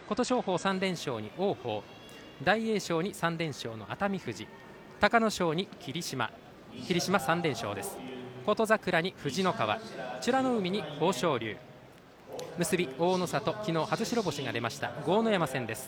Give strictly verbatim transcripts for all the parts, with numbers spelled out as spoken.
琴勝峰さん連勝に王鵬、大栄翔にさん連勝の熱海富士、隆の勝に霧島、霧島さん連勝です。琴櫻に藤の川、美ノ海に豊昇龍、結び大の里、昨日初白星が出ました豪ノ山戦です。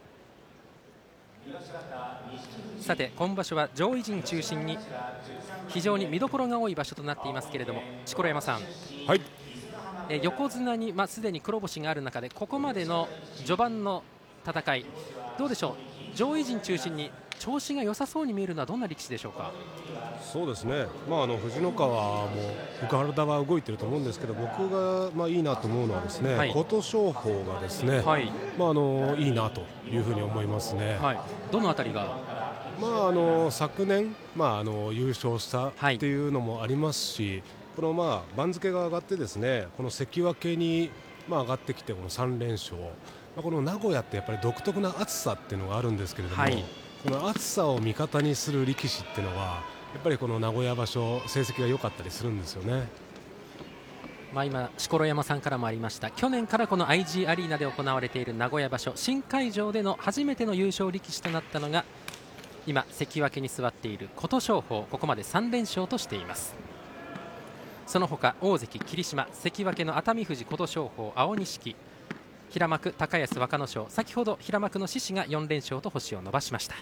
さて今場所は上位陣中心に非常に見どころが多い場所となっていますけれども、錣山さん、 はい、 え横綱に、まあ、すでに黒星がある中でここまでの序盤の戦いどうでしょう。上位陣中心に調子が良さそうに見えるのはどんな力士でしょうか。 そうですね、まあ、あの藤の川も体は動いていると思うんですけど、僕がまあいいなと思うのはですね、はい、琴勝峰がですね、はい、まあ、あのいいなというふうに思いますね。 はい、どのあたりが、 まあ、あの昨年、まあ、あの優勝したっていうのもありますし、はい、このまあ番付が上がってですね、この関脇にまあ上がってきてこのさん連勝、まあ、この名古屋ってやっぱり独特な暑さっていうのがあるんですけれども、はい、この暑さを味方にする力士っていうのはやっぱりこの名古屋場所成績が良かったりするんですよね。 まあ今錣山さんからもありました、去年からこの アイジー アリーナで行われている名古屋場所新会場での初めての優勝力士となったのが今関脇に座っている琴勝峰、ここまでさん連勝としています。その他大関霧島、関脇の熱海富士、琴勝峰、青錦、平幕高安、若の勝、先ほど平幕の獅司がよん連勝と星を伸ばしました。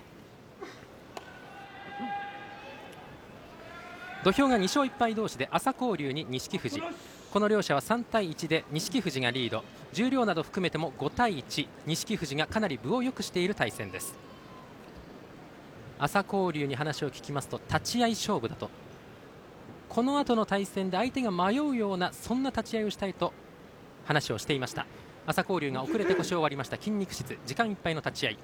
土俵がに勝いっ敗同士で朝紅龍に錦富士、この両者はさん対いちで錦富士がリード、十両など含めてもご対いち、錦富士がかなり分を良くしている対戦です。朝紅龍に話を聞きますと立ち合い勝負だと、この後の対戦で相手が迷うようなそんな立ち合いをしたいと話をしていました。朝紅龍が遅れて腰を割りました。筋肉質、時間いっぱいの立ち合い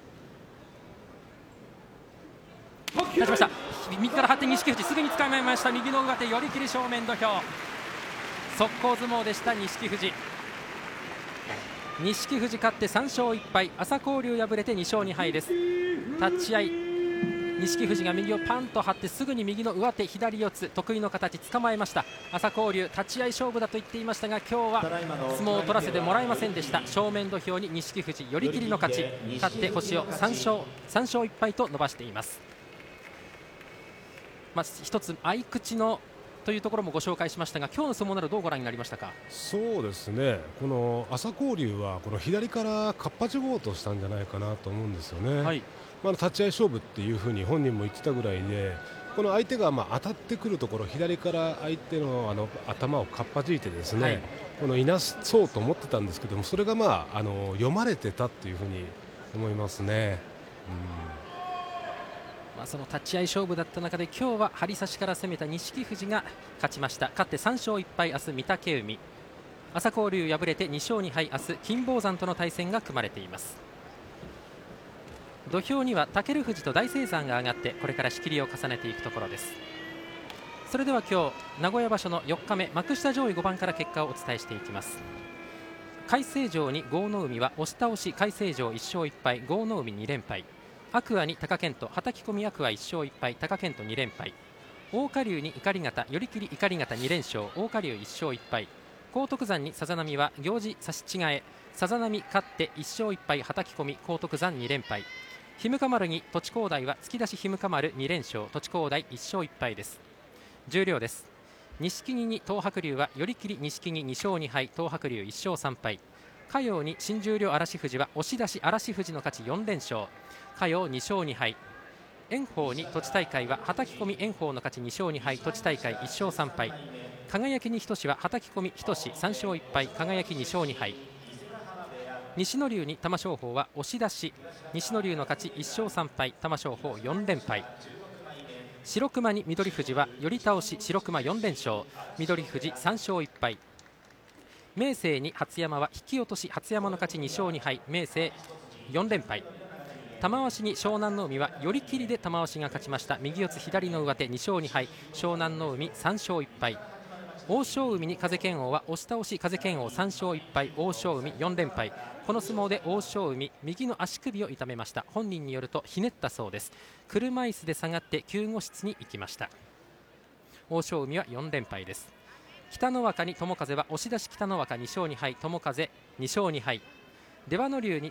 立ちました。右から張って錦富士、すぐに捕まえました。右の上手、寄り切り正面土俵、速攻相撲でした錦富士。錦富士勝ってさん勝いっ敗、朝紅龍敗れてに勝に敗です。立ち合い錦富士が右をパンと張ってすぐに右の上手左四つ得意の形捕まえました。朝紅龍立ち合い勝負だと言っていましたが今日は相撲を取らせてもらえませんでした。正面土俵に錦富士寄り切りの勝ち、勝って星をさん勝さん勝いっ敗と伸ばしています。まあ、一つ合口のというところもご紹介しましたが今日の相撲などどうご覧になりましたか。 そうですね、この朝紅龍はこの左からかっぱちごうとしたんじゃないかなと思うんですよね。はい、まあ、立ち合い勝負っていうふうに本人も言ってたぐらいで、この相手がまあ当たってくるところ左から相手のあの頭をかっぱじいてですね、はい、このいなそうと思ってたんですけども、それがまああの読まれてたっていうふうに思いますね。うん、 まあ、その立ち合い勝負だった中で今日は張り差しから攻めた錦富士が勝ちました。勝ってさん勝いっ敗、明日御嶽海、朝紅龍敗れてに勝に敗、明日金峰山との対戦が組まれています。土俵には尊富士と大青山が上がってこれから仕切りを重ねていくところです。それでは今日名古屋場所のよっかめ幕下上位ご番から結果をお伝えしていきます。海星城に豪ノ海は押し倒し、海星城いち勝いっ敗、豪ノ海に連敗、天空海に貴健斗、はたき込み天空海いち勝いっ敗、貴健斗に連敗、大花龍に怒り方、寄り切り怒り方に連勝、大花龍いち勝いっ敗、荒徳山にさざ波は行司差し違え、さざ波勝っていち勝いっ敗、はたき込み荒徳山に連敗、ひむか丸に栃光大は突き出しひむか丸に連勝、栃光大いち勝いっ敗です。十両です。錦木に東白龍は寄り切り錦木に勝に敗、東白龍いち勝さん敗、嘉陽に新十両嵐富士は押し出し嵐富士の勝ちよん連勝、嘉陽に勝に敗、炎鵬に栃大会ははたき込み炎鵬の勝ちに勝に敗、栃大会いち勝さん敗、輝に日翔ははたき込み日翔さん勝いっ敗、輝に勝に敗、西の龍に玉正鳳は押し出し、西の龍の勝ちいち勝さん敗、玉正鳳よん連敗、白熊に翠富士は寄り倒し白熊よん連勝、翠富士さん勝いっ敗、明生に初山は引き落とし初山の勝ちに勝に敗、明生よん連敗、玉鷲に湘南の海は寄り切りで玉鷲が勝ちました。右四つ左の上手に勝に敗、湘南の海さん勝いっ敗、欧勝海に風賢王は押し倒し風賢王さん勝いっ敗、欧勝海よん連敗、この相撲で欧勝海右の足首を痛めました。本人によるとひねったそうです。車椅子で下がって救護室に行きました。欧勝海はよん連敗です。北の若に友風は押し出し北の若に勝に敗、友風に勝に敗、出羽ノ龍に